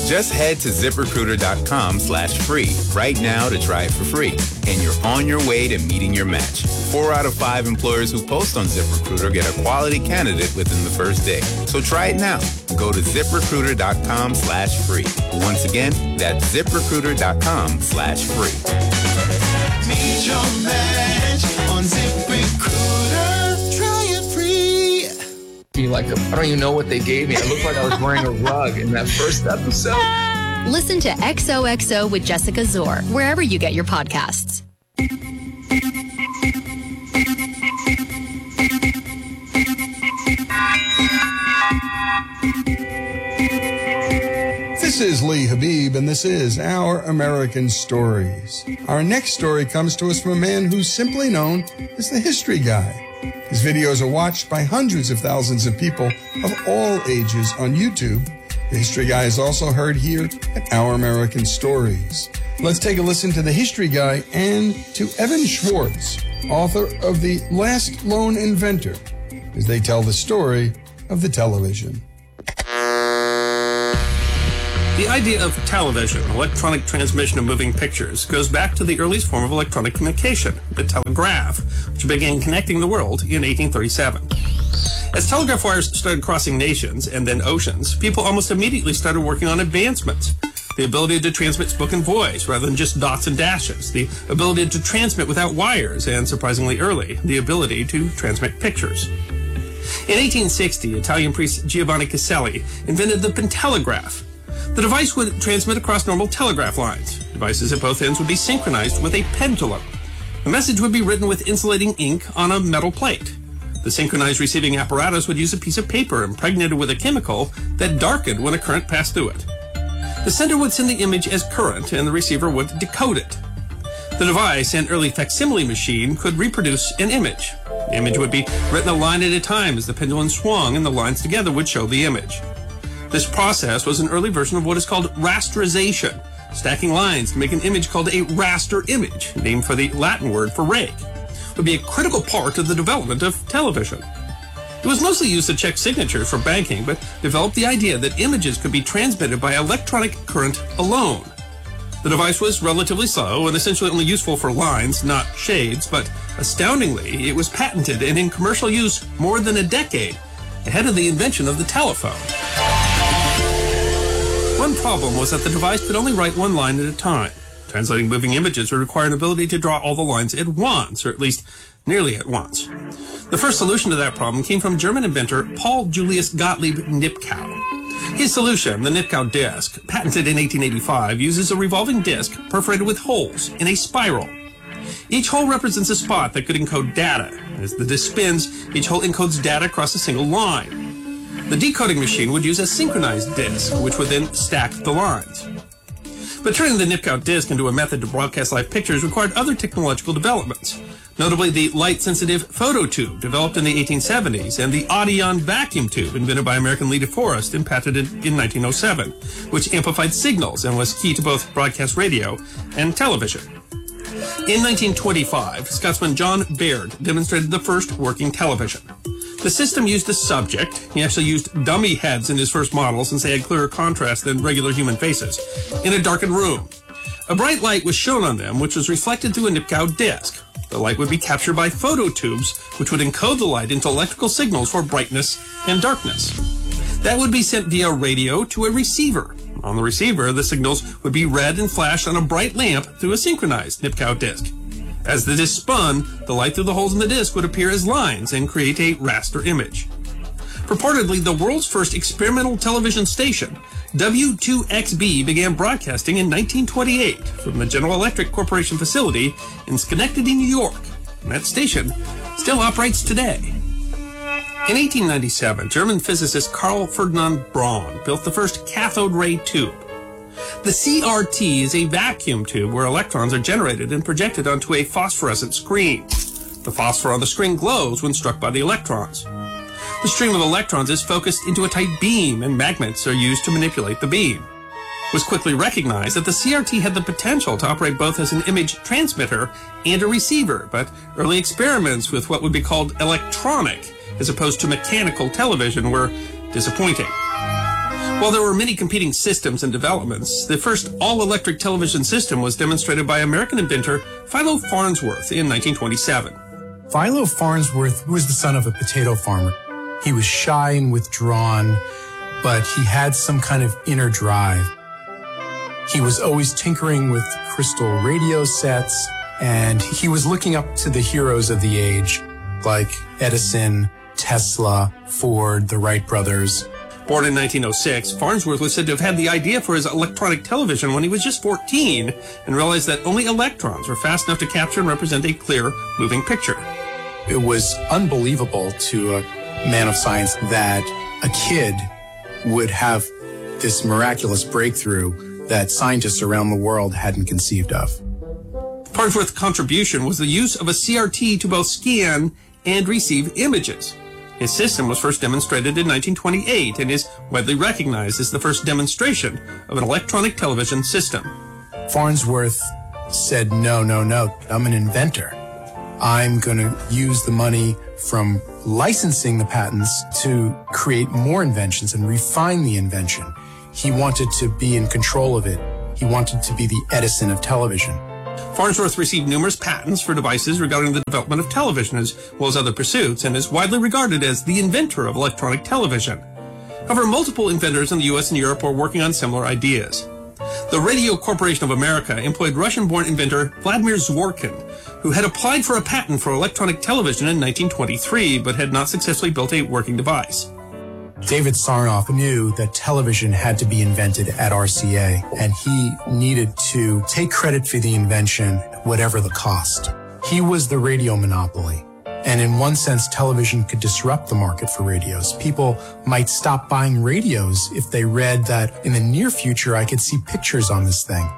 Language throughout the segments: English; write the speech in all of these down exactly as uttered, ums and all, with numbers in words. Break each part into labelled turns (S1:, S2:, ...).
S1: Just head to ZipRecruiter.com slash free right now to try it for free. And you're on your way to meeting your match. Four out of five employers who post on ZipRecruiter get a quality candidate within the first day. So try it now. Go to ZipRecruiter.com slash free. Once again, that's ZipRecruiter.com slash free.
S2: Meet your match on ZipRecruiter. Try it free.
S3: Like a, I don't even know what they gave me. I looked like I was wearing a rug in that first episode.
S4: Listen to X O X O with Jessica Zor wherever you get your podcasts.
S5: This is Lee Habib, and this is Our American Stories. Our next story comes to us from a man who's simply known as the History Guy. His videos are watched by hundreds of thousands of people of all ages on YouTube. The History Guy is also heard here at Our American Stories. Let's take a listen to the History Guy and to Evan Schwartz, author of The Last Lone Inventor, as they tell the story of the television.
S6: The idea of television, electronic transmission of moving pictures, goes back to the earliest form of electronic communication, the telegraph, which began connecting the world in eighteen thirty-seven. As telegraph wires started crossing nations and then oceans, people almost immediately started working on advancements. The ability to transmit spoken voice rather than just dots and dashes, the ability to transmit without wires, and surprisingly early, the ability to transmit pictures. In eighteen sixty, Italian priest Giovanni Caselli invented the pentelegraph. The device would transmit across normal telegraph lines. Devices at both ends would be synchronized with a pendulum. The message would be written with insulating ink on a metal plate. The synchronized receiving apparatus would use a piece of paper impregnated with a chemical that darkened when a current passed through it. The sender would send the image as current, and the receiver would decode it. The device, an early facsimile machine, could reproduce an image. The image would be written a line at a time as the pendulum swung, and the lines together would show the image. This process was an early version of what is called rasterization, stacking lines to make an image called a raster image, named for the Latin word for rake. It would be a critical part of the development of television. It was mostly used to check signatures for banking, but developed the idea that images could be transmitted by electronic current alone. The device was relatively slow and essentially only useful for lines, not shades, but astoundingly, it was patented and in commercial use more than a decade ahead of the invention of the telephone. One problem was that the device could only write one line at a time. Translating moving images would require an ability to draw all the lines at once, or at least nearly at once. The first solution to that problem came from German inventor Paul Julius Gottlieb Nipkow. His solution, the Nipkow disk, patented in eighteen eighty-five, uses a revolving disk perforated with holes in a spiral. Each hole represents a spot that could encode data. As the disk spins, each hole encodes data across a single line. The decoding machine would use a synchronized disk, which would then stack the lines. But turning the Nipkow disk into a method to broadcast live pictures required other technological developments, notably the light-sensitive phototube developed in the eighteen seventies and the Audion vacuum tube invented by American Lee DeForest and patented in nineteen oh seven, which amplified signals and was key to both broadcast radio and television. In nineteen twenty-five, Scotsman John Baird demonstrated the first working television. The system used a subject. He actually used dummy heads in his first model since they had clearer contrast than regular human faces, in a darkened room. A bright light was shown on them, which was reflected through a Nipkow disk. The light would be captured by phototubes, which would encode the light into electrical signals for brightness and darkness. That would be sent via radio to a receiver. On the receiver, the signals would be read and flashed on a bright lamp through a synchronized Nipkow disk. As the disk spun, the light through the holes in the disk would appear as lines and create a raster image. Purportedly, the world's first experimental television station, W two X B, began broadcasting in nineteen twenty-eight from the General Electric Corporation facility in Schenectady, New York. And that station still operates today. In eighteen ninety-seven, German physicist Carl Ferdinand Braun built the first cathode ray tube. The C R T is a vacuum tube where electrons are generated and projected onto a phosphorescent screen. The phosphor on the screen glows when struck by the electrons. The stream of electrons is focused into a tight beam, and magnets are used to manipulate the beam. It was quickly recognized that the C R T had the potential to operate both as an image transmitter and a receiver, but early experiments with what would be called electronic, as opposed to mechanical television, were disappointing. While there were many competing systems and developments, the first all-electric television system was demonstrated by American inventor Philo Farnsworth in nineteen twenty-seven.
S7: Philo Farnsworth was the son of a potato farmer. He was shy and withdrawn, but he had some kind of inner drive. He was always tinkering with crystal radio sets, and he was looking up to the heroes of the age, like Edison, Tesla, Ford, the Wright brothers.
S6: Born in nineteen oh six, Farnsworth was said to have had the idea for his electronic television when he was just fourteen and realized that only electrons were fast enough to capture and represent a clear, moving picture.
S7: It was unbelievable to a man of science that a kid would have this miraculous breakthrough that scientists around the world hadn't conceived of.
S6: Farnsworth's contribution was the use of a C R T to both scan and receive images. His system was first demonstrated in nineteen twenty-eight and is widely recognized as the first demonstration of an electronic television system.
S7: Farnsworth said, no, no, no, I'm an inventor. I'm going to use the money from licensing the patents to create more inventions and refine the invention. He wanted to be in control of it. He wanted to be the Edison of television.
S6: Farnsworth received numerous patents for devices regarding the development of television as well as other pursuits and is widely regarded as the inventor of electronic television. However, multiple inventors in the U S and Europe were working on similar ideas. The Radio Corporation of America employed Russian-born inventor Vladimir Zworykin, who had applied for a patent for electronic television in nineteen twenty-three but had not successfully built a working device.
S7: David Sarnoff knew that television had to be invented at R C A, and he needed to take credit for the invention, whatever the cost. He was the radio monopoly, and in one sense, television could disrupt the market for radios. People might stop buying radios if they read that in the near future, I could see pictures on this thing.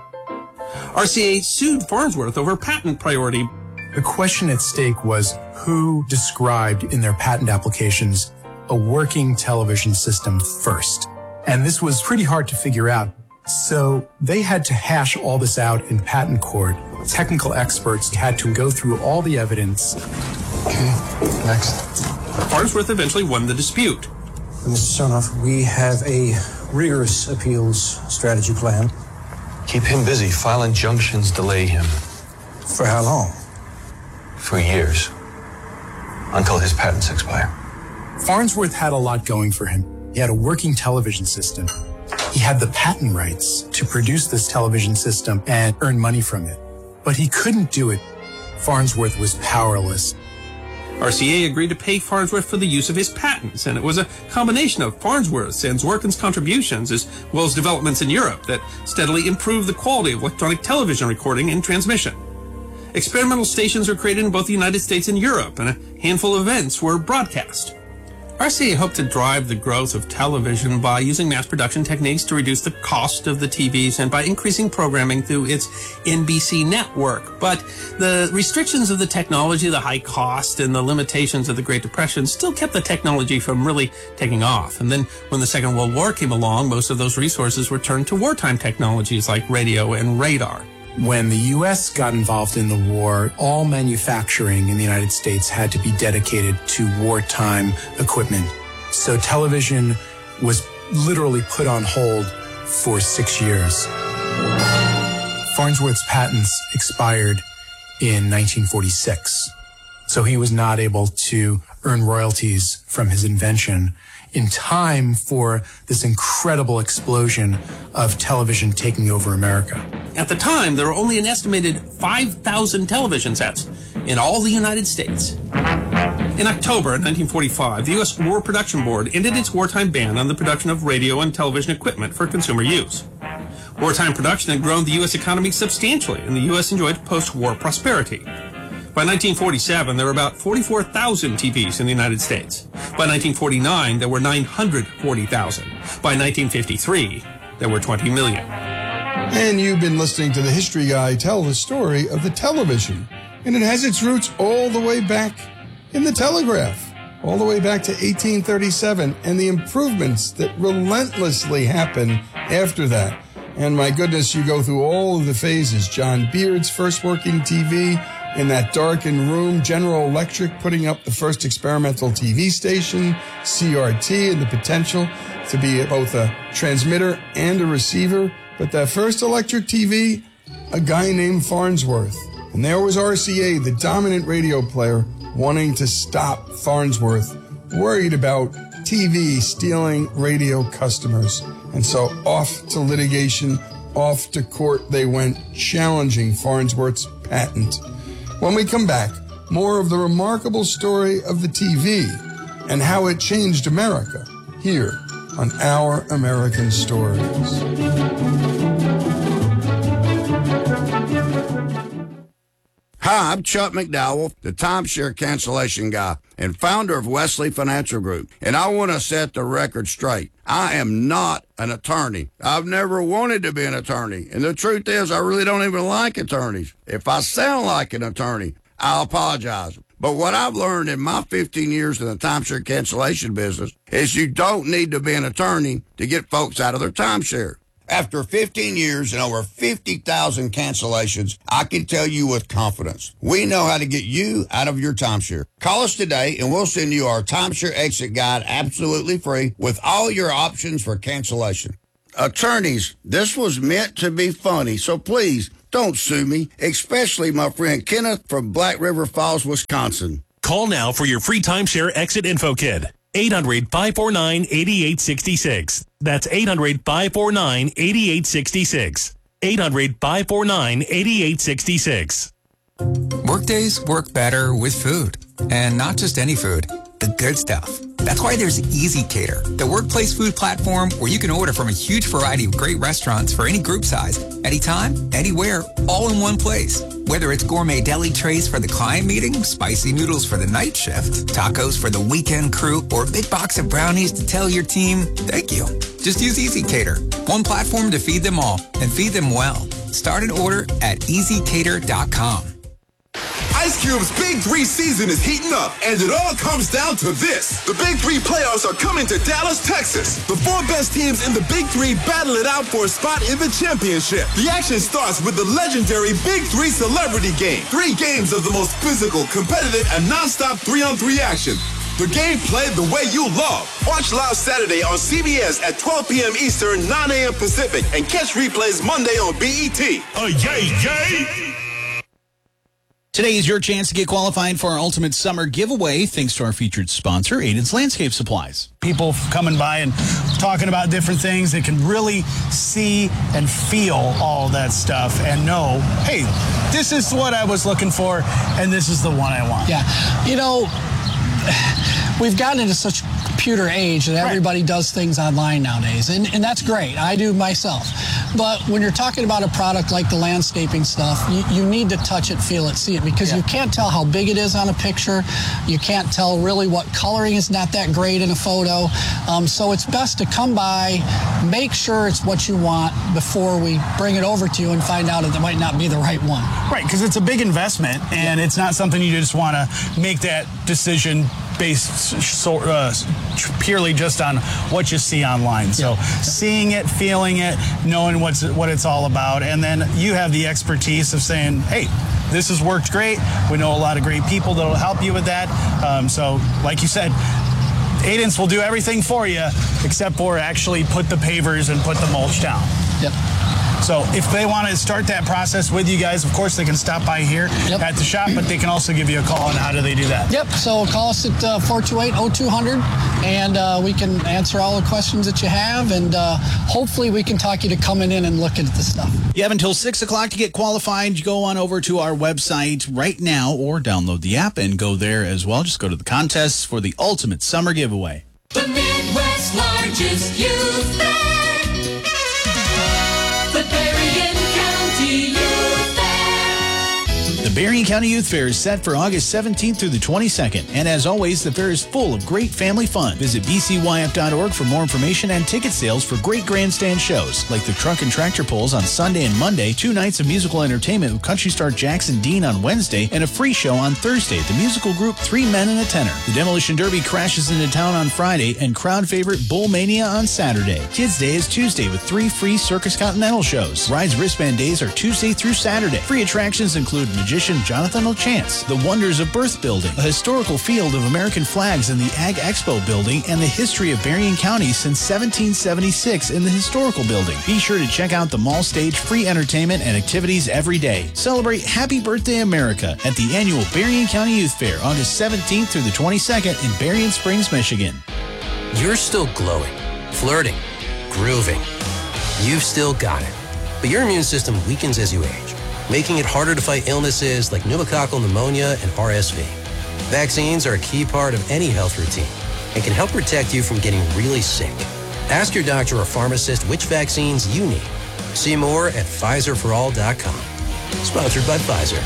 S6: R C A sued Farnsworth over patent priority.
S7: The question at stake was who described in their patent applications a working television system first. And this was pretty hard to figure out. So they had to hash all this out in patent court. Technical experts had to go through all the evidence.
S8: Okay, next.
S6: Farnsworth eventually won the dispute.
S8: Mister Sarnoff, we have a rigorous appeals strategy plan.
S9: Keep him busy. File injunctions, delay him.
S8: For how long?
S9: For years. Until his patents expire.
S7: Farnsworth had a lot going for him. He had a working television system. He had the patent rights to produce this television system and earn money from it. But he couldn't do it. Farnsworth was powerless.
S6: R C A agreed to pay Farnsworth for the use of his patents, and it was a combination of Farnsworth's and Zworykin's contributions as well as developments in Europe that steadily improved the quality of electronic television recording and transmission. Experimental stations were created in both the United States and Europe, and a handful of events were broadcast. R C A hoped to drive the growth of television by using mass production techniques to reduce the cost of the T Vs and by increasing programming through its N B C network. But the restrictions of the technology, the high cost, and the limitations of the Great Depression still kept the technology from really taking off. And then when the Second World War came along, most of those resources were turned to wartime technologies like radio and radar.
S7: When the U S got involved in the war, all manufacturing in the United States had to be dedicated to wartime equipment. So television was literally put on hold for six years. Farnsworth's patents expired in nineteen forty-six, so he was not able to earn royalties from his invention in time for this incredible explosion of television taking over America.
S6: At the time, there were only an estimated five thousand television sets in all the United States. In October nineteen forty-five, the U S War Production Board ended its wartime ban on the production of radio and television equipment for consumer use. Wartime production had grown the U S economy substantially, and the U S enjoyed post-war prosperity. By nineteen forty-seven, there were about forty-four thousand T Vs in the United States. By nineteen forty-nine, there were nine hundred forty thousand. By nineteen fifty-three, there were twenty million.
S5: And you've been listening to the History Guy tell the story of the television. And it has its roots all the way back in the telegraph, all the way back to eighteen thirty-seven, and the improvements that relentlessly happened after that. And my goodness, you go through all of the phases. John Beard's first working T V, In that darkened room, General Electric putting up the first experimental T V station, C R T, and the potential to be both a transmitter and a receiver. But that first electric T V, a guy named Farnsworth. And there was R C A, the dominant radio player, wanting to stop Farnsworth, worried about T V stealing radio customers. And so off to litigation, off to court they went, challenging Farnsworth's patent. When we come back, more of the remarkable story of the T V and how it changed America here on Our American Stories.
S10: Hi, I'm Chuck McDowell, the timeshare cancellation guy and founder of Wesley Financial Group, and I want to set the record straight. I am not an attorney. I've never wanted to be an attorney, and the truth is I really don't even like attorneys. If I sound like an attorney, I'll apologize. But what I've learned in my fifteen years in the timeshare cancellation business is you don't need to be an attorney to get folks out of their timeshare. After fifteen years and over fifty thousand cancellations, I can tell you with confidence, we know how to get you out of your timeshare. Call us today and we'll send you our timeshare exit guide absolutely free with all your options for cancellation. Attorneys, this was meant to be funny, so please don't sue me, especially my friend Kenneth from Black River Falls, Wisconsin.
S11: Call now for your free timeshare exit info kit. eight hundred, five four nine, eight eight six six. That's eight hundred, five four nine, eight eight six six. eight hundred, five four nine, eight eight six six.
S12: Workdays work better with food. And not just any food, the good stuff. That's why there's Easy Cater, the workplace food platform where you can order from a huge variety of great restaurants for any group size, anytime, anywhere, all in one place. Whether it's gourmet deli trays for the client meeting, spicy noodles for the night shift, tacos for the weekend crew, or a big box of brownies to tell your team, thank you. Just use Easy Cater, one platform to feed them all and feed them well. Start an order at easy cater dot com.
S13: Ice Cube's Big Three season is heating up, and it all comes down to this. The Big Three playoffs are coming to Dallas, Texas. The four best teams in the Big Three battle it out for a spot in the championship. The action starts with the legendary Big Three Celebrity Game. Three games of the most physical, competitive, and non-stop three-on-three action. The game played the way you love. Watch live Saturday on C B S at twelve p.m. Eastern, nine a.m. Pacific, and catch replays Monday on B E T.
S14: Oh, yay, yay! Today is your chance to get qualified for our Ultimate Summer Giveaway, thanks to our featured sponsor, Aiden's Landscape Supplies.
S15: People coming by and talking about different things, they can really see and feel all that stuff and know, hey, this is what I was looking for, and this is the one I want.
S16: Yeah. You know, we've gotten into such a computer age that everybody right. does things online nowadays, and, and that's great. I do myself. But when you're talking about a product like the landscaping stuff, you, you need to touch it, feel it, see it, because yeah. you can't tell how big it is on a picture. You can't tell really what coloring is not that great in a photo. Um, so it's best to come by, make sure it's what you want before we bring it over to you and find out that it might not be the right one.
S15: Right, because it's a big investment, and yeah. it's not something you just want to make that decision based so, uh, purely just on what you see online. So yeah. seeing it, feeling it, knowing what's what it's all about, and then you have the expertise of saying, hey, this has worked great. We know a lot of great people that will help you with that. Um, so like you said, Aiden's will do everything for you except for actually put the pavers and put the mulch down.
S16: Yep.
S15: So if they want to start that process with you guys, of course, they can stop by here yep. at the shop, but they can also give you a call. And how do they do that?
S16: Yep. So call us at uh, four two eight, oh two hundred, and uh, we can answer all the questions that you have, and uh, hopefully we can talk you to coming in and looking at the stuff.
S14: You have until six o'clock to get qualified. You go on over to our website right now or download the app and go there as well. Just go to the contests for the Ultimate Summer Giveaway.
S2: The Midwest's largest youth fair. The Berrien County Youth Fair.
S14: The Berrien County Youth Fair is set for August seventeenth through the twenty-second. And as always, the fair is full of great family fun. Visit b c y f dot org for more information and ticket sales for great grandstand shows like the Truck and Tractor Pulls on Sunday and Monday, two nights of musical entertainment with country star Jackson Dean on Wednesday, and a free show on Thursday at the musical group Three Men and a Tenor. The Demolition Derby crashes into town on Friday, and crowd favorite Bull Mania on Saturday. Kids Day is Tuesday with three free Circus Continental shows. Rides wristband days are Tuesday through Saturday. Free attractions include Magician musician Jonathan O'Chance, the wonders of Birth Building, a historical field of American flags in the Ag Expo building, and the history of Berrien County since seventeen seventy-six in the historical building. Be sure to check out the mall stage, free entertainment and activities every day. Celebrate Happy Birthday America at the annual Berrien County Youth Fair, August seventeenth through the twenty-second in Berrien Springs, Michigan.
S17: You're still glowing, flirting, grooving. You've still got it. But your immune system weakens as you age, making it harder to fight illnesses like pneumococcal pneumonia and R S V. Vaccines are a key part of any health routine and can help protect you from getting really sick. Ask your doctor or pharmacist which vaccines you need. See more at Pfizer for all dot com. Sponsored by Pfizer.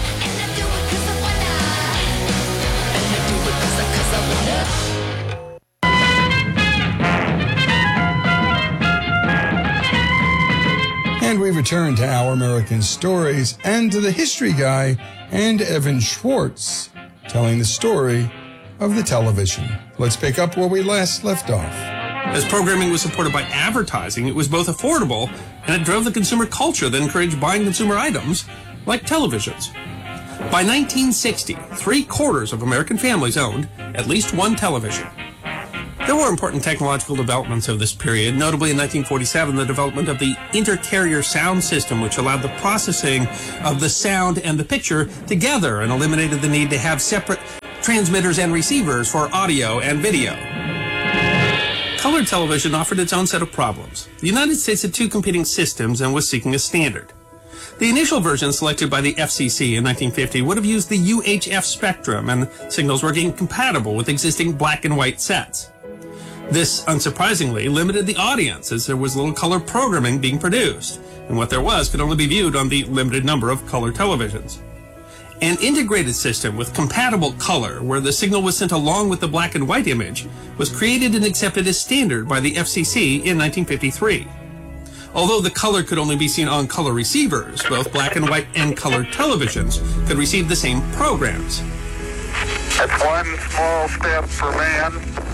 S5: And we return to Our American Stories and to the history guy and Evan Schwartz telling the story of the television. Let's pick up where we last left off.
S6: As programming was supported by advertising, it was both affordable and it drove the consumer culture that encouraged buying consumer items like televisions. By nineteen sixty, three quarters of American families owned at least one television. There were important technological developments of this period, notably in nineteen forty-seven, the development of the inter-carrier sound system, which allowed the processing of the sound and the picture together and eliminated the need to have separate transmitters and receivers for audio and video. Color television offered its own set of problems. The United States had two competing systems and was seeking a standard. The initial version selected by the F C C in nineteen fifty would have used the U H F spectrum, and signals were incompatible with existing black and white sets. This, unsurprisingly, limited the audience as there was little color programming being produced, and what there was could only be viewed on the limited number of color televisions. An integrated system with compatible color, where the signal was sent along with the black and white image, was created and accepted as standard by the F C C in nineteen fifty-three. Although the color could only be seen on color receivers, both black and white and color televisions could receive the same programs.
S18: That's one small step for man,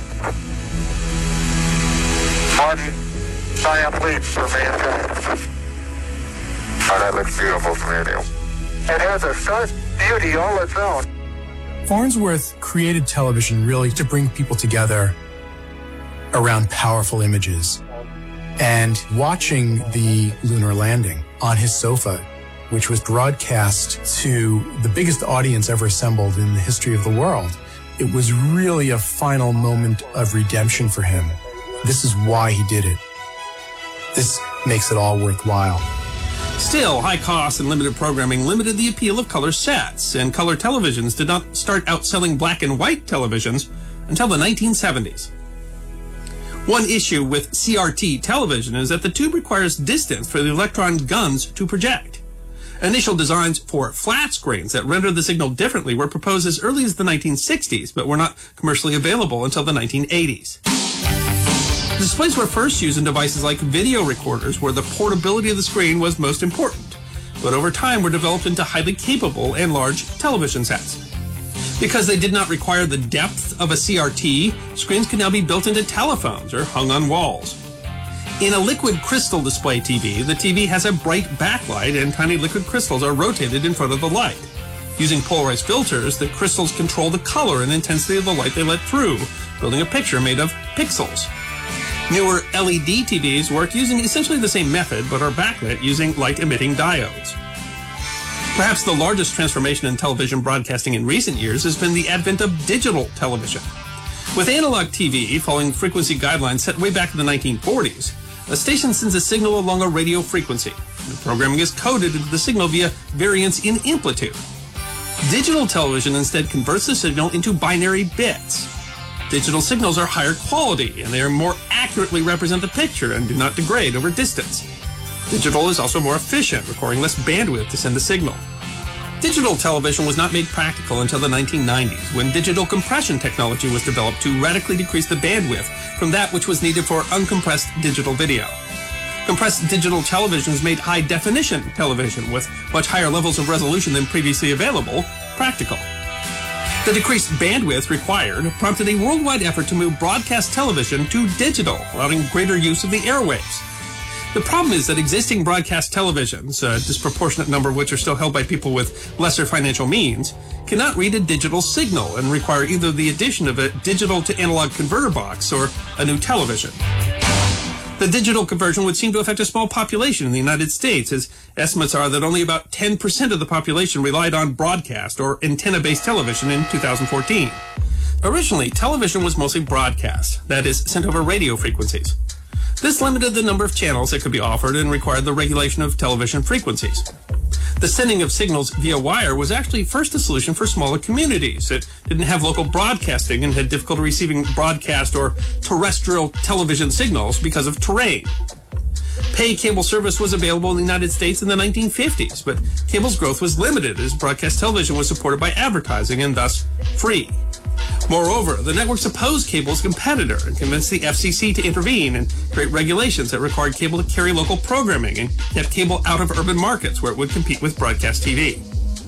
S18: one giant leap for mankind. Oh, that looks beautiful from here. It has a stark beauty all its own.
S7: Farnsworth created television really to bring people together around powerful images. And watching the lunar landing on his sofa, which was broadcast to the biggest audience ever assembled in the history of the world, it was really a final moment of redemption for him. This is why he did it. This makes it all worthwhile.
S6: Still, high costs and limited programming limited the appeal of color sets, and color televisions did not start outselling black and white televisions until the nineteen seventies. One issue with C R T television is that the tube requires distance for the electron guns to project. Initial designs for flat screens that render the signal differently were proposed as early as the nineteen sixties, but were not commercially available until the nineteen eighties. Displays were first used in devices like video recorders, where the portability of the screen was most important, but over time were developed into highly capable and large television sets. Because they did not require the depth of a C R T, screens could now be built into telephones or hung on walls. In a liquid crystal display T V, the T V has a bright backlight and tiny liquid crystals are rotated in front of the light. Using polarized filters, the crystals control the color and intensity of the light they let through, building a picture made of pixels. Newer L E D T Vs work using essentially the same method, but are backlit using light-emitting diodes. Perhaps the largest transformation in television broadcasting in recent years has been the advent of digital television. With analog T V following frequency guidelines set way back in the nineteen forties, a station sends a signal along a radio frequency. The programming is coded into the signal via variance in amplitude. Digital television instead converts the signal into binary bits. Digital signals are higher quality, and they are more accurately represent the picture and do not degrade over distance. Digital is also more efficient, requiring less bandwidth to send the signal. Digital television was not made practical until the nineteen nineties, when digital compression technology was developed to radically decrease the bandwidth from that which was needed for uncompressed digital video. Compressed digital televisions made high-definition television with much higher levels of resolution than previously available practical. The decreased bandwidth required prompted a worldwide effort to move broadcast television to digital, allowing greater use of the airwaves. The problem is that existing broadcast televisions, a disproportionate number of which are still held by people with lesser financial means, cannot read a digital signal and require either the addition of a digital to analog converter box or a new television. The digital conversion would seem to affect a small population in the United States, as estimates are that only about ten percent of the population relied on broadcast or antenna-based television in two thousand fourteen. Originally, television was mostly broadcast, that is, sent over radio frequencies. This limited the number of channels that could be offered and required the regulation of television frequencies. The sending of signals via wire was actually first a solution for smaller communities that didn't have local broadcasting and had difficulty receiving broadcast or terrestrial television signals because of terrain. Pay cable service was available in the United States in the nineteen fifties, but cable's growth was limited as broadcast television was supported by advertising and thus free. Moreover, the networks opposed cable's competitor and convinced the F C C to intervene and create regulations that required cable to carry local programming and kept cable out of urban markets where it would compete with broadcast T V.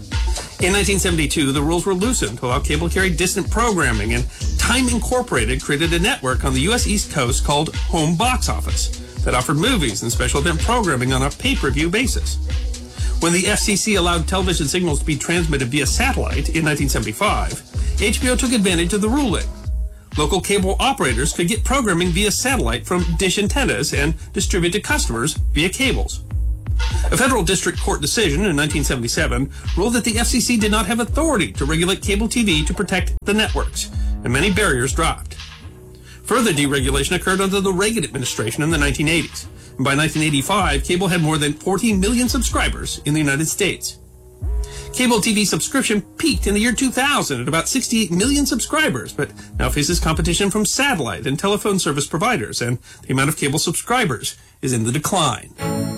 S6: In nineteen seventy-two, the rules were loosened to allow cable to carry distant programming, and Time Incorporated created a network on the U S East Coast called Home Box Office that offered movies and special event programming on a pay-per-view basis. When the F C C allowed television signals to be transmitted via satellite in nineteen seventy-five, H B O took advantage of the ruling. Local cable operators could get programming via satellite from dish antennas and distribute to customers via cables. A federal district court decision in nineteen seventy-seven ruled that the F C C did not have authority to regulate cable T V to protect the networks, and many barriers dropped. Further deregulation occurred under the Reagan administration in the nineteen eighties. And by nineteen eighty-five, cable had more than fourteen million subscribers in the United States. Cable T V subscription peaked in the year two thousand at about sixty-eight million subscribers, but now faces competition from satellite and telephone service providers, and the amount of cable subscribers is in the decline.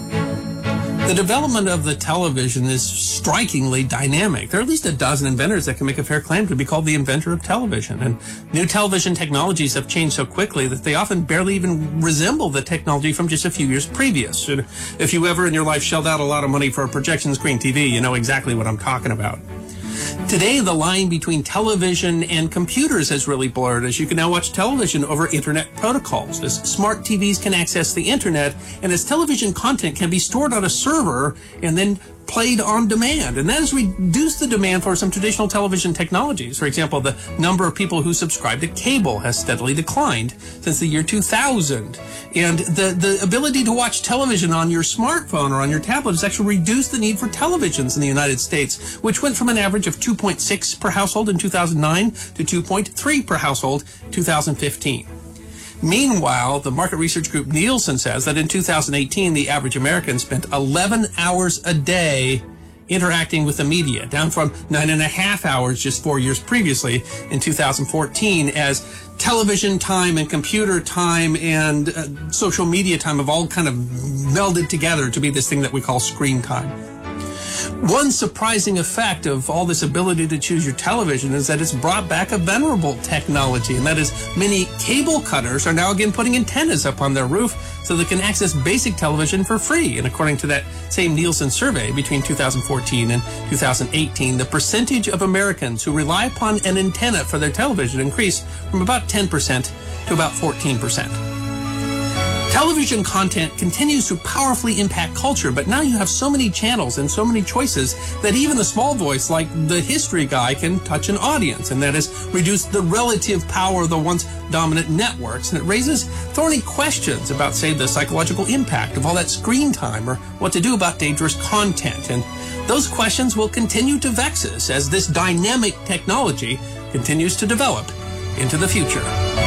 S6: The development of the television is strikingly dynamic. There are at least a dozen inventors that can make a fair claim to be called the inventor of television. And new television technologies have changed so quickly that they often barely even resemble the technology from just a few years previous. And if you ever in your life shelled out a lot of money for a projection screen T V, you know exactly what I'm talking about. Today, the line between television and computers has really blurred, as you can now watch television over internet protocols, as smart T Vs can access the internet, and as television content can be stored on a server and then played on demand. And that has reduced the demand for some traditional television technologies. For example, the number of people who subscribe to cable has steadily declined since the year two thousand. And the, the ability to watch television on your smartphone or on your tablet has actually reduced the need for televisions in the United States, which went from an average of two point six per household in two thousand nine to two point three per household in two thousand fifteen. Meanwhile, the market research group Nielsen says that in two thousand eighteen, the average American spent eleven hours a day interacting with the media, down from nine and a half hours just four years previously in two thousand fourteen, as television time and computer time and uh, social media time have all kind of melded together to be this thing that we call screen time. One surprising effect of all this ability to choose your television is that it's brought back a venerable technology, and that is many cable cutters are now again putting antennas up on their roof so they can access basic television for free. And according to that same Nielsen survey, between two thousand fourteen and two thousand eighteen, the percentage of Americans who rely upon an antenna for their television increased from about ten percent to about fourteen percent. Television content continues to powerfully impact culture, but now you have so many channels and so many choices that even a small voice like the history guy can touch an audience, and that has reduced the relative power of the once dominant networks, and it raises thorny questions about, say, the psychological impact of all that screen time or what to do about dangerous content. And those questions will continue to vex us as this dynamic technology continues to develop into the future.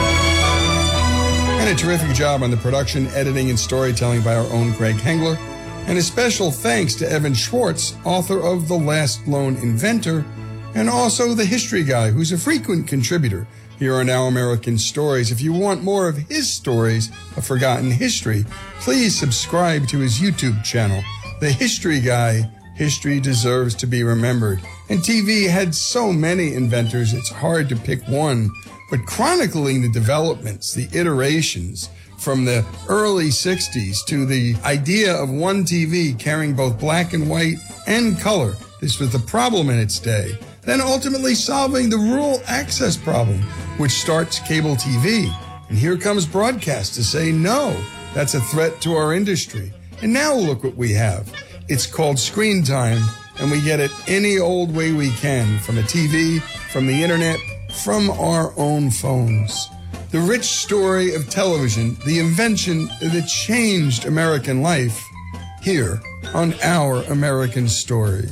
S5: And a terrific job on the production, editing, and storytelling by our own Greg Hengler. And a special thanks to Evan Schwartz, author of The Last Lone Inventor, and also The History Guy, who's a frequent contributor here on Our American Stories. If you want more of his stories of forgotten history, please subscribe to his YouTube channel, The History Guy. History deserves to be remembered. And T V had so many inventors, it's hard to pick one. But chronicling the developments, the iterations from the early sixties to the idea of one T V carrying both black and white and color, this was the problem in its day. Then ultimately solving the rural access problem, which starts cable T V. And here comes broadcast to say no, That's a threat to our industry. And now look what we have. It's called screen time, and we get it any old way we can, from a T V, from the internet, from our own phones. The rich story of television, the invention that changed American life, here on Our American Stories.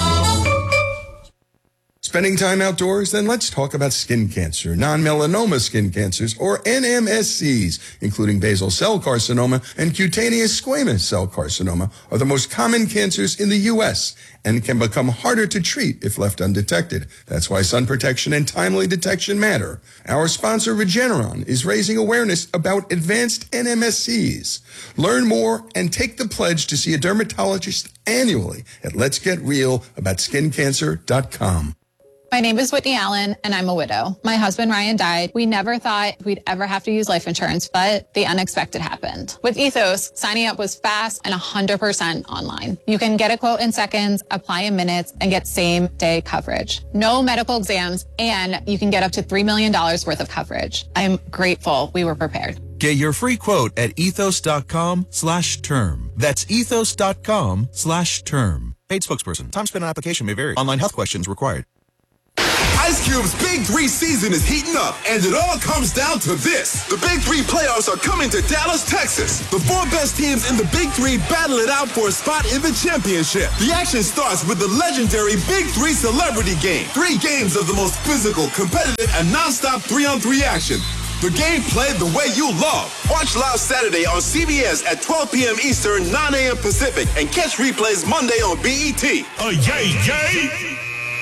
S5: Spending time outdoors? Then let's talk about skin cancer, non-melanoma skin cancers, or N M S Cs, including basal cell carcinoma and cutaneous squamous cell carcinoma, are the most common cancers in the U S and can become harder to treat if left undetected. That's why sun protection and timely detection matter. Our sponsor, Regeneron, is raising awareness about advanced N M S Cs. Learn more and take the pledge to see a dermatologist annually at lets get real about skin cancer dot com.
S19: My name is Whitney Allen, and I'm a widow. My husband, Ryan, died. We never thought we'd ever have to use life insurance, but the unexpected happened. With Ethos, signing up was fast and one hundred percent online. You can get a quote in seconds, apply in minutes, and get same-day coverage. No medical exams, and you can get up to three million dollars worth of coverage. I'm grateful we were prepared.
S20: Get your free quote at ethos.com slash term. That's ethos.com slash term. Paid spokesperson. Time spent on application may vary. Online health questions required.
S13: Ice Cube's Big Three season is heating up, and it all comes down to this. The Big Three playoffs are coming to Dallas, Texas. The four best teams in the Big Three battle it out for a spot in the championship. The action starts with the legendary Big Three Celebrity Game. Three games of the most physical, competitive, and nonstop three-on-three action. The game played the way you love. Watch live Saturday on C B S at twelve p.m. Eastern, nine a.m. Pacific, and catch replays Monday on B E T.
S11: Oh, yay, yay!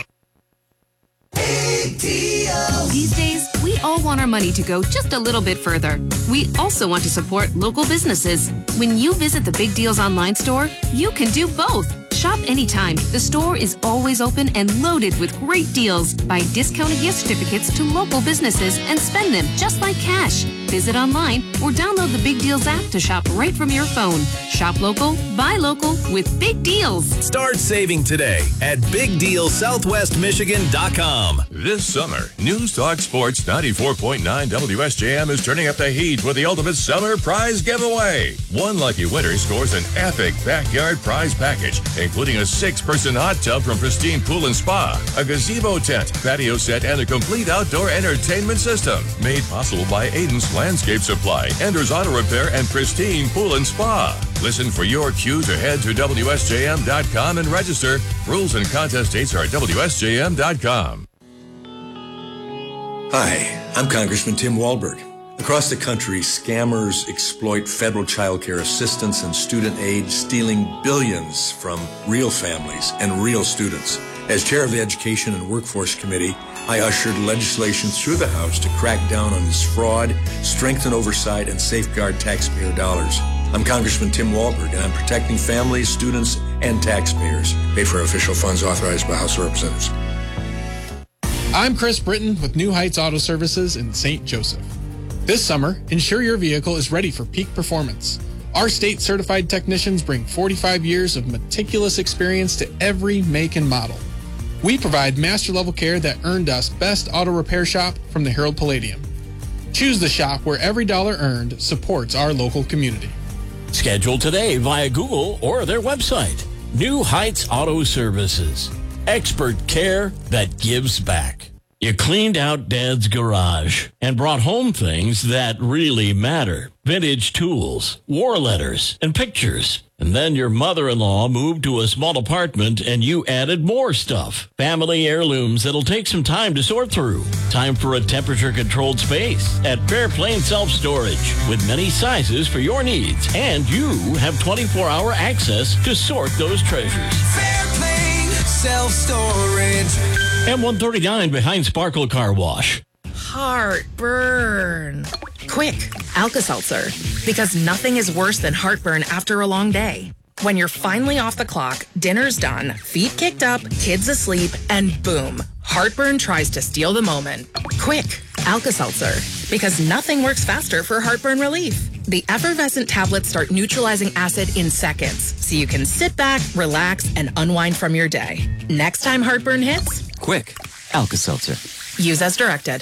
S21: These days, we all want our money to go just a little bit further. We also want to support local businesses. When you visit the Big Deals online store, you can do both. Shop anytime. The store is always open and loaded with great deals. Buy discounted gift certificates to local businesses and spend them just like cash. Visit online or download the Big Deals app to shop right from your phone. Shop local, buy local with Big Deals.
S22: Start saving today at big deal southwest michigan dot com.
S23: This summer, News Talk Sports ninety-four point nine W S J M is turning up the heat with the ultimate summer prize giveaway. One lucky winner scores an epic backyard prize package, including a six-person hot tub from Pristine Pool and Spa, a gazebo tent, patio set, and a complete outdoor entertainment system. Made possible by Aiden's Landscape Supply, Ender's Auto Repair, and Pristine Pool and Spa. Listen for your cue to head to W S J M dot com and register. Rules and contest dates are at W S J M dot com.
S24: Hi, I'm Congressman Tim Walberg. Across the country, scammers exploit federal child care assistance and student aid, stealing billions from real families and real students. As chair of the Education and Workforce Committee, I ushered legislation through the House to crack down on this fraud, strengthen oversight, and safeguard taxpayer dollars. I'm Congressman Tim Walberg, and I'm protecting families, students, and taxpayers. Paid for official funds authorized by House of Representatives.
S25: I'm Chris Britton with New Heights Auto Services in Saint Joseph. This summer, ensure your vehicle is ready for peak performance. Our state-certified technicians bring forty-five years of meticulous experience to every make and model. We provide master-level care that earned us Best Auto Repair Shop from the Herald Palladium. Choose the shop where every dollar earned supports our local community.
S26: Schedule today via Google or their website. New Heights Auto Services. Expert care that gives back. You cleaned out Dad's garage and brought home things that really matter. Vintage tools, war letters, and pictures. And then your mother-in-law moved to a small apartment and you added more stuff. Family heirlooms that'll take some time to sort through. Time for a temperature-controlled space at Fairplane Self-Storage with many sizes for your needs. And you have twenty-four hour access to sort those treasures.
S2: Fairplane Self-Storage.
S26: M one thirty-nine behind Sparkle Car Wash.
S27: Heartburn. Quick, Alka-Seltzer. Because nothing is worse than heartburn after a long day. When you're finally off the clock, dinner's done, feet kicked up, kids asleep, and boom, heartburn tries to steal the moment. Quick, Alka-Seltzer. Because nothing works faster for heartburn relief. The effervescent tablets start neutralizing acid in seconds, so you can sit back, relax, and unwind from your day. Next time heartburn hits,
S28: quick, Alka-Seltzer.
S27: Use as directed.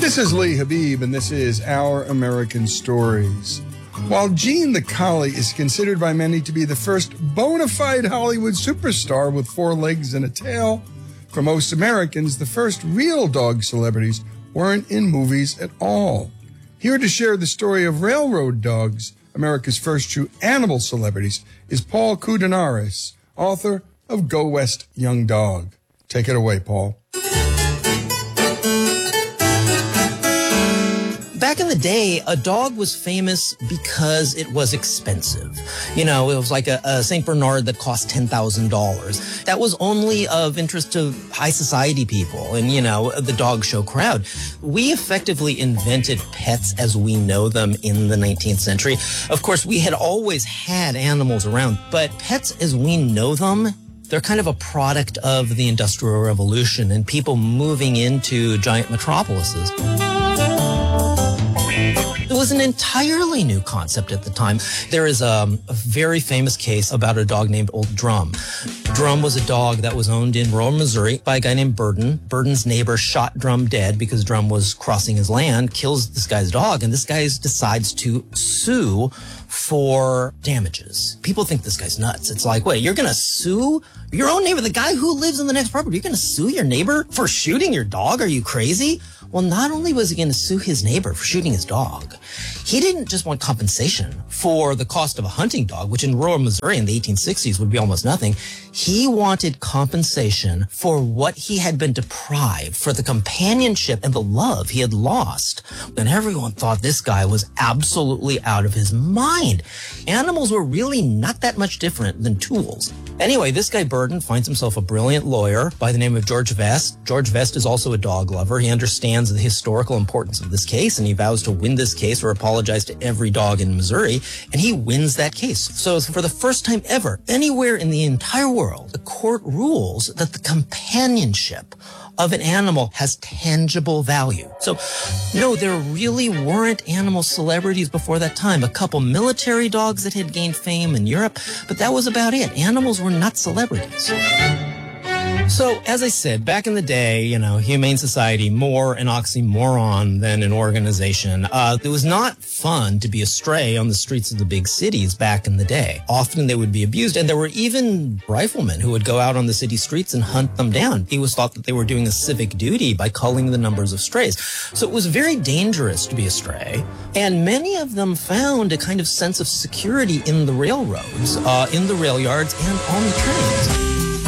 S5: This is Lee Habib, and this is Our American Stories. While Gene the Collie is considered by many to be the first bona fide Hollywood superstar with four legs and a tail, for most Americans, the first real dog celebrities weren't in movies at all. Here to share the story of railroad dogs, America's first true animal celebrities, is Paul Koudounaris, author of Go West, Young Dog. Take it away, Paul.
S1: Back in the day, a dog was famous because it was expensive. You know, it was like a, a Saint Bernard that cost ten thousand dollars. That was only of interest to high society people and, you know, the dog show crowd. We effectively invented pets as we know them in the nineteenth century. Of course, we had always had animals around, but pets as we know them, they're kind of a product of the Industrial Revolution and people moving into giant metropolises. It was an entirely new concept at the time. There is a, a very famous case about a dog named Old Drum. Drum was a dog that was owned in rural Missouri by a guy named Burden. Burden's neighbor shot Drum dead because Drum was crossing his land, kills this guy's dog, and this guy decides to sue for damages. People think this guy's nuts. It's like, wait, you're going to sue your own neighbor, the guy who lives in the next property? You're going to sue your neighbor for shooting your dog? Are you crazy? Well, not only was he going to sue his neighbor for shooting his dog, he didn't just want compensation for the cost of a hunting dog, which in rural Missouri in the eighteen sixties would be almost nothing. He wanted compensation for what he had been deprived, for the companionship and the love he had lost. And everyone thought this guy was absolutely out of his mind. Animals were really not that much different than tools. Anyway, this guy Burden finds himself a brilliant lawyer by the name of George Vest. George Vest is also a dog lover. He understands the historical importance of this case, and he vows to win this case or apologize to every dog in Missouri, and he wins that case. So for the first time ever, anywhere in the entire world, the court rules that the companionship of an animal has tangible value. So, no, there really weren't animal celebrities before that time. A couple military dogs that had gained fame in Europe, but that was about it. Animals were not celebrities. So, as I said, back in the day, you know, Humane Society, more an oxymoron than an organization. Uh, it was not fun to be a stray on the streets of the big cities back in the day. Often they would be abused, and there were even riflemen who would go out on the city streets and hunt them down. It was thought that they were doing a civic duty by culling the numbers of strays. So it was very dangerous to be a stray, and many of them found a kind of sense of security in the railroads, uh, in the rail yards, and on the trains.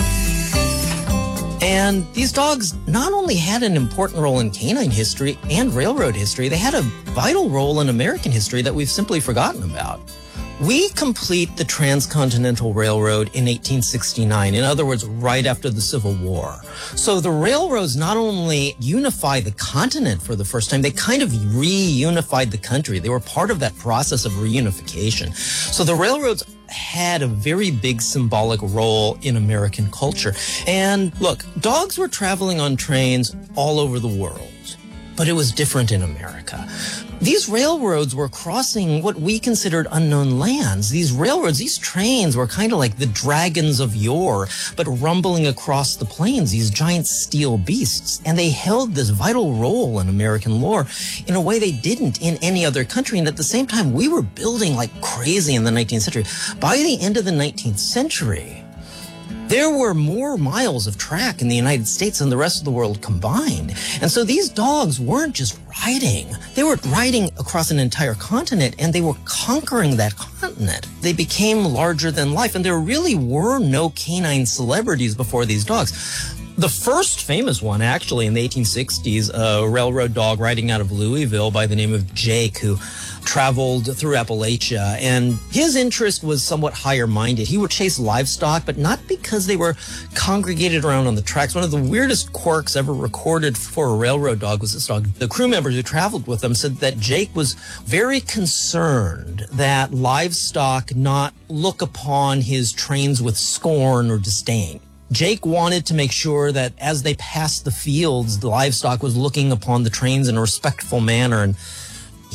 S1: And these dogs not only had an important role in canine history and railroad history, they had a vital role in American history that we've simply forgotten about. We complete the Transcontinental Railroad in eighteen sixty-nine, in other words, right after the Civil War. So the railroads not only unify the continent for the first time, they kind of reunified the country. They were part of that process of reunification. So the railroads had a very big symbolic role in American culture. And look, dogs were traveling on trains all over the world, but it was different in America. These railroads were crossing what we considered unknown lands. These railroads, these trains were kind of like the dragons of yore, but rumbling across the plains, these giant steel beasts. And they held this vital role in American lore in a way they didn't in any other country. And at the same time, we were building like crazy in the nineteenth century. By the end of the nineteenth century, there were more miles of track in the United States than the rest of the world combined. And so these dogs weren't just riding. They were riding across an entire continent, and they were conquering that continent. They became larger than life, and there really were no canine celebrities before these dogs. The first famous one, actually, in the eighteen sixties, a railroad dog riding out of Louisville by the name of Jake, who traveled through Appalachia, and his interest was somewhat higher-minded. He would chase livestock, but not because they were congregated around on the tracks. One of the weirdest quirks ever recorded for a railroad dog was this dog. The crew members who traveled with him said that Jake was very concerned that livestock not look upon his trains with scorn or disdain. Jake wanted to make sure that as they passed the fields, the livestock was looking upon the trains in a respectful manner, and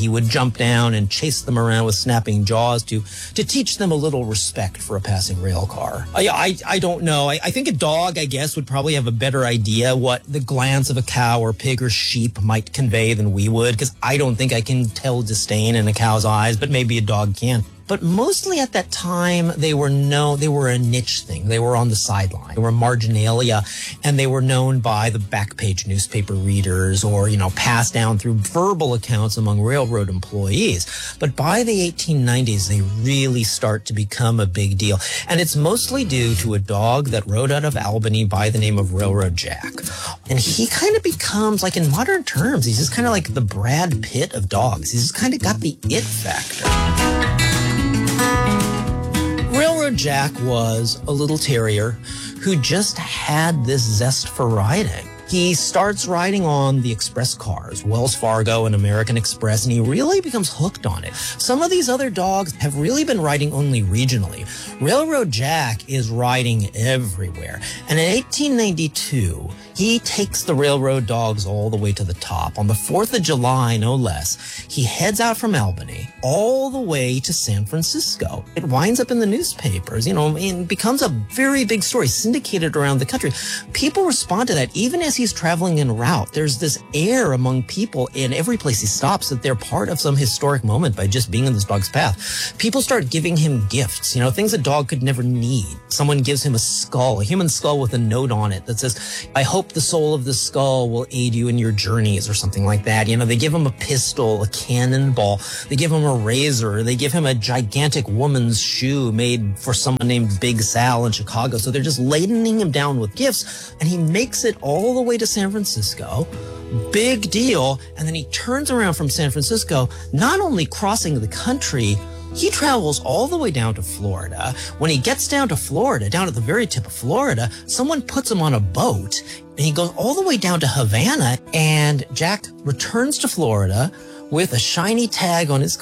S1: He would jump down and chase them around with snapping jaws to to teach them a little respect for a passing rail car. I I, I don't know. I, I think a dog, I guess, would probably have a better idea what the glance of a cow or pig or sheep might convey than we would, because I don't think I can tell disdain in a cow's eyes, but maybe a dog can. But mostly at that time, they were known, they were a niche thing. They were on the sideline. They were marginalia, and they were known by the back page newspaper readers or, you know, passed down through verbal accounts among railroad employees. But by the eighteen nineties, they really start to become a big deal. And it's mostly due to a dog that rode out of Albany by the name of Railroad Jack. And he kind of becomes, like in modern terms, he's just kind of like the Brad Pitt of dogs. He's just kind of got the it factor. Railroad Jack was a little terrier who just had this zest for riding. He starts riding on the express cars, Wells Fargo and American Express, and he really becomes hooked on it. Some of these other dogs have really been riding only regionally. Railroad Jack is riding everywhere. And in eighteen ninety-two, he takes the railroad dogs all the way to the top. On the fourth of July, no less, he heads out from Albany all the way to San Francisco. It winds up in the newspapers, you know, and becomes a very big story, syndicated around the country. People respond to that. Even as he's traveling en route, there's this air among people in every place he stops that they're part of some historic moment by just being in this dog's path. People start giving him gifts, you know, things a dog could never need. Someone gives him a skull, a human skull with a note on it that says, "I hope the soul of the skull will aid you in your journeys," or something like that. You know, they give him a pistol, a cannonball. They give him a razor. They give him a gigantic woman's shoe made for someone named Big Sal in Chicago. So they're just ladening him down with gifts, and he makes it all the way to San Francisco. Big deal. And then he turns around from San Francisco, not only crossing the country, he travels all the way down to Florida. When he gets down to Florida, down at the very tip of Florida, someone puts him on a boat, and he goes all the way down to Havana, and Jack returns to Florida with a shiny tag on his